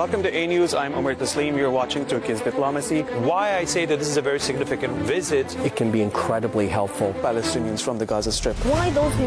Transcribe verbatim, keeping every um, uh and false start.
Welcome to A News. I'm Omar Taslim. You're watching Turkey's Diplomacy. Why I say that this is a very significant visit. It can be incredibly helpful. Palestinians from the Gaza Strip. Why those